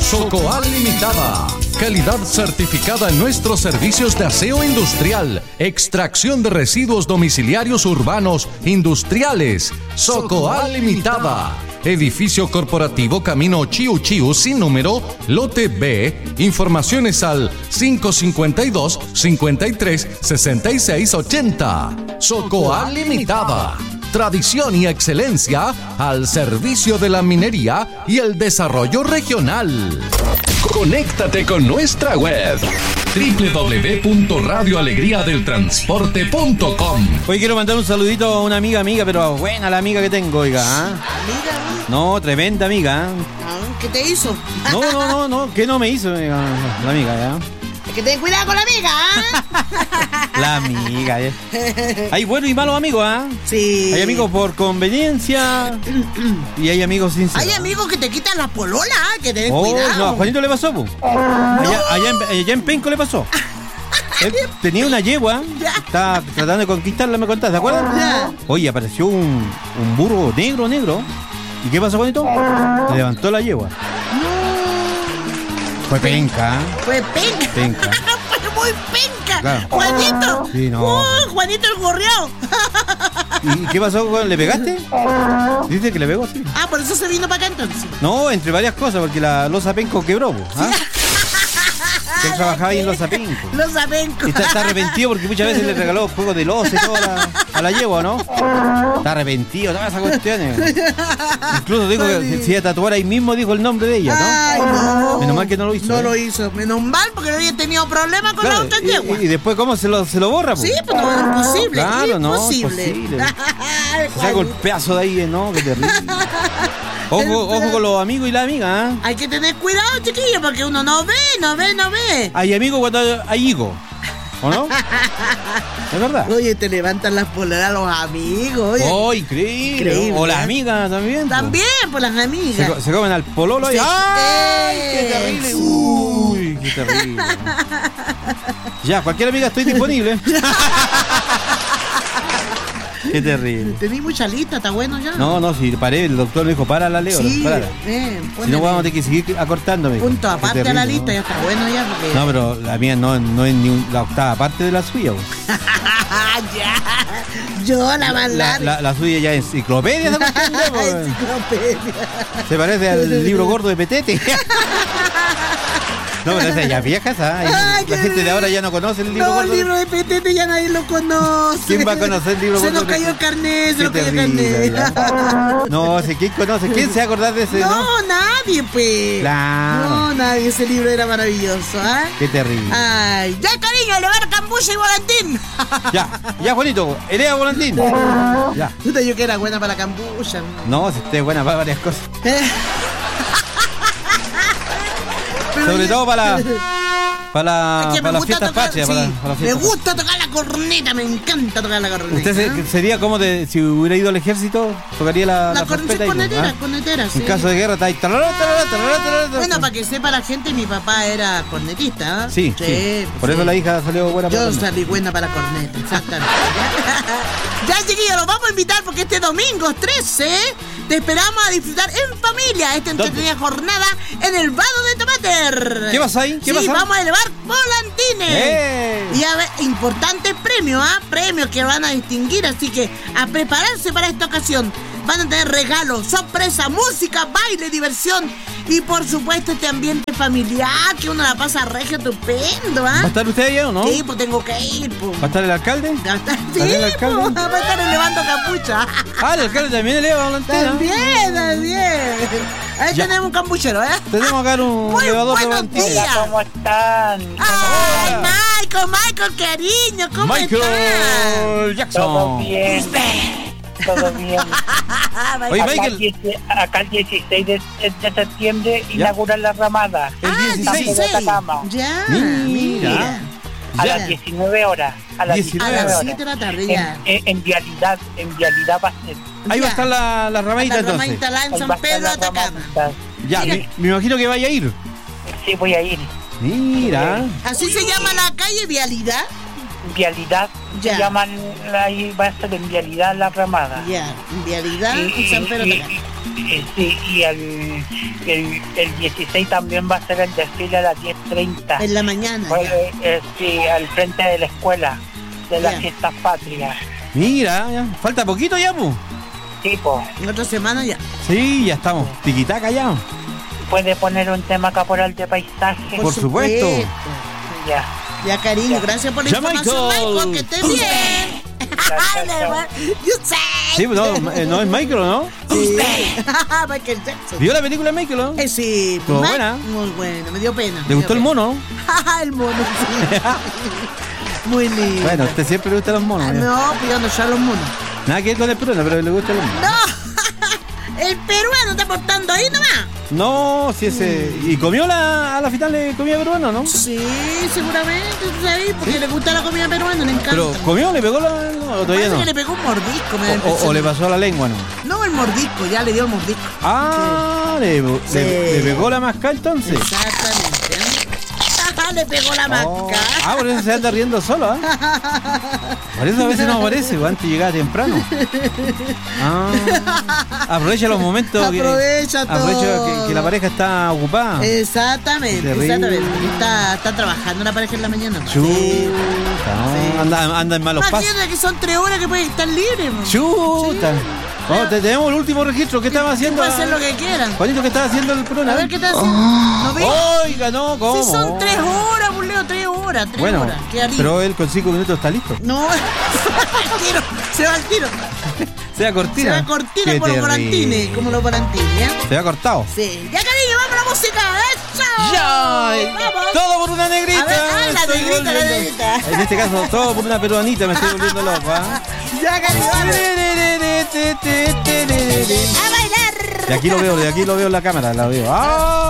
Socoal Limitada. Calidad certificada en nuestros servicios de aseo industrial, extracción de residuos domiciliarios urbanos, industriales. Socoal Limitada. Edificio corporativo Camino Chiu Chiu sin número, lote B. Informaciones al 552-53-6680. Socoal Limitada. Tradición y excelencia al servicio de la minería y el desarrollo regional. Conéctate con nuestra web www.radioalegriadeltransporte.com. Hoy quiero mandar un saludito a una amiga, pero buena la amiga que tengo, oiga. ¿Amiga? No, tremenda amiga. ¿Qué te hizo? No, ¿qué no me hizo la amiga, ya? Que ten cuidado con la amiga, La amiga, Hay buenos y malos amigos, Sí. Hay amigos por conveniencia y hay amigos sinceros. Hay amigos que te quitan la polola, que ten cuidado. No, a Juanito le pasó, allá en Penco le pasó. Él tenía una yegua, estaba tratando de conquistarla, me contaste, ¿te acuerdas? Ya. Oye, apareció un burro negro. ¿Y qué pasó, Juanito? Le levantó la yegua. Fue penca. Fue penca. Fue muy penca. Claro. Juanito. Sí, no. Juanito el gorreado. ¿Y qué pasó? ¿Le pegaste? Dice que le pegó, sí. Por eso se vino para acá entonces. No, entre varias cosas, porque la loza Penco quebró, que él trabajaba ahí en Loza Penco. Loza Penco. Y está arrepentido porque muchas veces le regaló juegos de loza y todo a la yegua, ¿no? Está arrepentido, todas esas cuestiones. Incluso dijo que si iba a tatuar ahí mismo, dijo el nombre de ella, ¿no? Ay, no. Menos mal que no lo hizo. No lo hizo. Menos mal porque no había tenido problemas con la otra yegua. Y después, ¿cómo se lo borra? Sí, pues no, es imposible. Claro, imposible. No, se saca el pedazo de ahí, ¿no? Qué terrible. Ojo con los amigos y la amiga, Hay que tener cuidado, chiquillos, porque uno no ve. Hay amigos cuando hay higos, ¿o no? Es verdad. Oye, te levantan las poleras los amigos. Oye. Increíble. O las amigas también. También, pues las amigas. Se comen al pololo y ¡ay! ¡Qué terrible! ¡Uy! ¡Qué terrible! Ya, cualquier amiga estoy disponible. Qué terrible. Tení mucha lista, está bueno ya. No, si paré, el doctor me dijo, párala, Leo. Sí, párala. Si no, vamos a tener que seguir acortándome. Punto aparte a la lista, ya está bueno ya. Porque... No, pero la mía no es ni la octava parte de la suya. Ya. Yo la más larga. La suya ya es enciclopedia. Enciclopedia. Se parece al libro gordo de Petete. No, pero esa ya vieja, ¿sabes? La gente de ahora ya no conoce el libro gordo. No, el libro de Petete ya nadie lo conoce. ¿Quién va a conocer el libro gordo? Se nos cayó el carnet, No, ¿quién conoce? ¿Quién se va a acordar de ese? No, nadie, pues. Claro. No, nadie. Ese libro era maravilloso, Qué terrible. Ay, ya, cariño, elevar Cambucha y Volantín. Ya, Juanito, eleva Volantín. Ya. Yo que era buena para la cambucha. No, si usted es buena para varias cosas. Sobre todo para las fiestas patrias. Me gusta tocar la corneta, me encanta tocar la corneta. ¿Usted sería como si hubiera ido al ejército? ¿Tocaría la trompeta? Cornetera, sí. En caso de guerra está ahí. Bueno, para que sepa la gente, mi papá era cornetista. Sí. Por eso la hija salió buena para la corneta. Yo salí buena para la corneta, exactamente. Ya, chiquillos, los vamos a invitar porque este domingo 13 te esperamos a disfrutar en familia esta entretenida jornada en el Vado de Tomater. ¿Qué pasa ahí? Sí, vamos a elevar volantines. Y a ver, importantes premios, premios que van a distinguir, así que a prepararse para esta ocasión. Van a tener regalos, sorpresa, música, baile, diversión y por supuesto este ambiente familiar que uno la pasa regio estupendo, ¿Va a estar usted allá o no? Sí, pues tengo que ir, pues. ¿Va a estar el alcalde? Sí, el alcalde? Pues, va a estar elevando capucha. El alcalde también eleva volantina. También. Ahí tenemos un campuchero, Tenemos acá un elevador de volantina. Hola, ¿cómo están? Ay, Michael, cariño, ¿cómo estás? Michael Jackson. Todo bien. Todo bien. Oye, Michael. Acá el 16 de septiembre inauguran la ramada. El 16. Ya, mira. A las 19 horas. A las 19 horas. 7 de la tarde ya. En vialidad va a ser. Ahí va a estar la ramadita entonces. La ramadita en San Pedro, Atacama. Ya, me imagino que vaya a ir. Sí, voy a ir. Mira. ¿Así se llama la calle, Vialidad? Vialidad, ya. Se llaman, ahí va a ser en Vialidad la ramada. Ya, en Vialidad y San Pedro Atacama. Sí, y el 16 también va a ser el desfile a las 10:30. En la mañana. Sí, al frente de la escuela de las Ya. fiestas patrias. Mira, ya. Falta poquito ya, pues. Tipo, En otra semana ya. Sí, ya estamos. Tiquitaca ya. puede poner un tema caporal de paisaje. Por supuesto. Ya. Ya, cariño, gracias por la Ya, información, Michael. Michael, que estés bien. You say. Sí, no es Michael, ¿no? Sí. Michael Jackson. ¿Vio la película de Michael, no? Sí, Estuvo Mike, buena. muy buena, me dio pena. ¿Le gustó el mono? El mono, sí. Muy lindo. Bueno, a usted siempre le gustan los monos. ¿ya? No, pidiendo ya los monos. Nada que ver con el peruano, pero le gustan los monos. No, el peruano está portando ahí nomás. No, si ese. ¿Y comió a la final de comida peruana, no? Sí, seguramente, tú sabes, porque le gusta la comida peruana, le encanta. Pero, ¿comió? ¿Le pegó la.? No, todavía Parece no. que le pegó un mordisco, me da O impresión. le pasó a la lengua, ¿no? No, el mordisco, ya le dio el mordisco. Ah, Sí. le pegó la masca entonces. Exactamente. Le pegó la Oh. masca. Por eso se anda riendo solo, ¿ah? Por eso a veces no aparece, pues, antes llegaba temprano. Aprovecha los momentos. Aprovecha todo. Que la pareja está ocupada. Exactamente, Terrible. exactamente. Está trabajando la pareja en la mañana. Chuta, Sí. no, anda en malos pasos. Imagínate que son 3 horas que pueden estar libres. mo. Chuta. Oh, tenemos el último registro. ¿Qué estaba haciendo? Pueden hacer lo que quieran. Juanito, ¿qué estaba haciendo el programa? A ver qué está haciendo. ¿No ves? Oiga, no, ¿cómo? Si son 3 horas, Burleo, 3 horas. 3 Bueno, horas. Queda libre. pero él con 5 minutos está listo. No, se va al tiro. Sea cortina. Se va cortina Qué por los terrible. volantines, como los volantines, ¿ya? Se va cortado. Sí. Ya, cariño, vamos a la música. ¡Eso! ¡Ya! ¡Vamos! Todo por una negrita. A ver, me la estoy negrita, la volviendo- negrita. En este caso, todo por una peruanita me estoy volviendo loco, ¿ah? Ya, cariño, vamos. A bailar. De aquí lo veo en la cámara, la veo. ¡Ah!